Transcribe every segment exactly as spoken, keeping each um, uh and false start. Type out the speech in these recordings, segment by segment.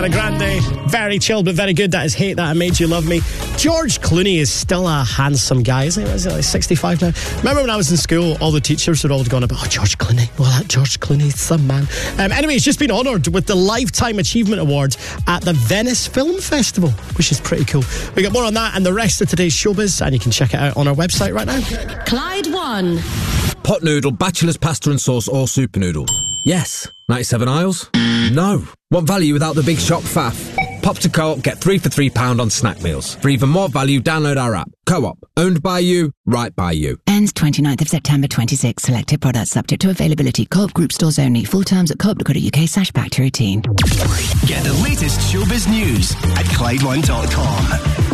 Grande, very chilled but very good. That is Hate That I Made You Love Me. George Clooney is still a handsome guy, isn't he? Is he like sixty-five now? Remember when I was in school, all the teachers were all going about, oh, George Clooney, well, that George Clooney's some man. Um, anyway, he's just been honoured with the Lifetime Achievement Awards at the Venice Film Festival, which is pretty cool. We got more on that and the rest of today's showbiz, and you can check it out on our website right now. Clyde One. Pot noodle, bachelor's pasta and sauce, or super noodle? Yes. ninety-seven aisles? No. Want value without the big shop faff? Pop to Co-op, get three for three pound on snack meals. For even more value, download our app. Co-op, owned by you, right by you. Ends twenty-ninth of September twenty-six. Selected products subject to availability. Co-op group stores only. Full terms at co op dot co dot uk slash back to routine. Get the latest showbiz news at Clyde one dot com.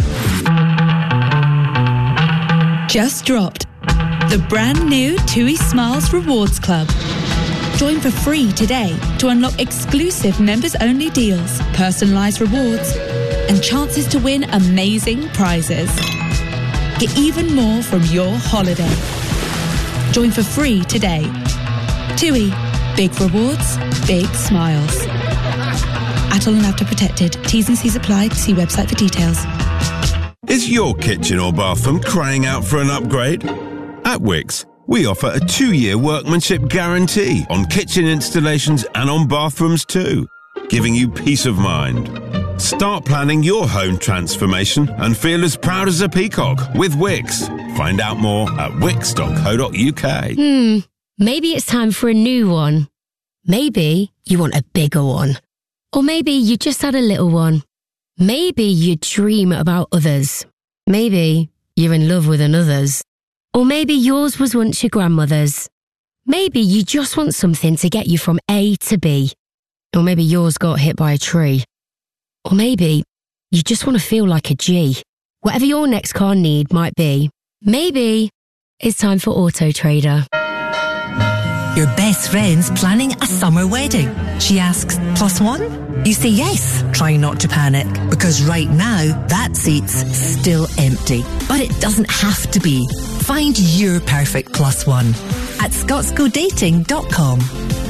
Just dropped. The brand new TUI Smiles Rewards Club. Join for free today to unlock exclusive members-only deals, personalised rewards, and chances to win amazing prizes. Get even more from your holiday. Join for free today. TUI. Big rewards, big smiles. At all and after protected. T's and C's apply. See website for details. Is your kitchen or bathroom crying out for an upgrade? At Wickes, we offer a two-year workmanship guarantee on kitchen installations and on bathrooms too, giving you peace of mind. Start planning your home transformation and feel as proud as a peacock with Wickes. Find out more at wickes dot co dot uk. Hmm, maybe it's time for a new one. Maybe you want a bigger one. Or maybe you just had a little one. Maybe you dream about others. Maybe you're in love with another's. Or maybe yours was once your grandmother's. Maybe you just want something to get you from A to B. Or maybe yours got hit by a tree. Or maybe you just want to feel like a G. Whatever your next car need might be, maybe it's time for Auto Trader. Your best friend's planning a summer wedding. She asks, plus one? You say yes. Try not to panic, because right now, that seat's still empty. But it doesn't have to be. Find your perfect plus one at scots go dating dot com.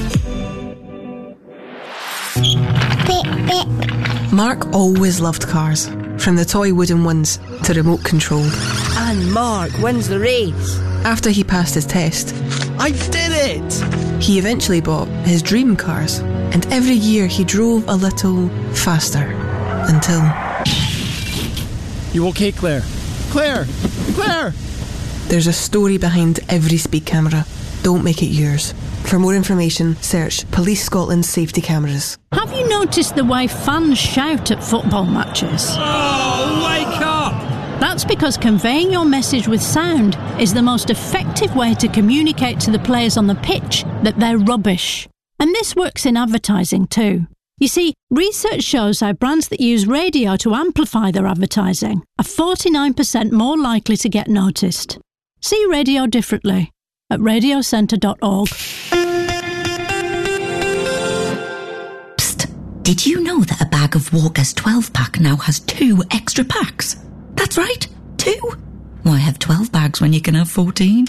Beep, beep. Mark always loved cars, from the toy wooden ones to remote controlled. And Mark wins the race. After he passed his test, I did it! He eventually bought his dream cars, and every year he drove a little faster until... You okay, Claire? Claire! Claire! There's a story behind every speed camera. Don't make it yours. For more information, search Police Scotland Safety Cameras. Have you noticed the way fans shout at football matches? Oh, wake up! That's because conveying your message with sound is the most effective way to communicate to the players on the pitch that they're rubbish. And this works in advertising too. You see, research shows how brands that use radio to amplify their advertising are forty-nine percent more likely to get noticed. See radio differently at radio centre dot org. Psst! Did you know that a bag of Walker's twelve pack now has two extra packs? That's right, two. Why have twelve bags when you can have fourteen?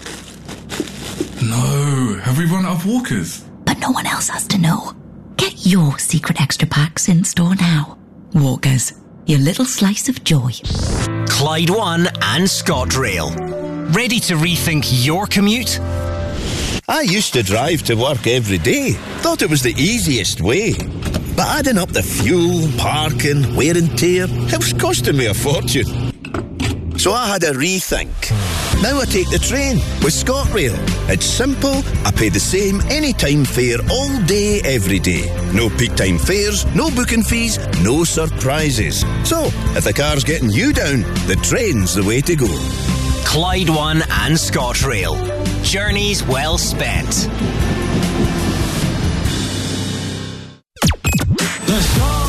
No, have we run out of Walkers? But no one else has to know. Get your secret extra packs in store now. Walkers, your little slice of joy. Clyde One and ScotRail. Ready to rethink your commute? I used to drive to work every day. Thought it was the easiest way. But adding up the fuel, parking, wear and tear, it was costing me a fortune. So I had a rethink. Now I take the train with ScotRail. It's simple. I pay the same anytime fare all day, every day. No peak time fares, no booking fees, no surprises. So, if the car's getting you down, the train's the way to go. Clyde One and ScotRail. Journeys well spent. The song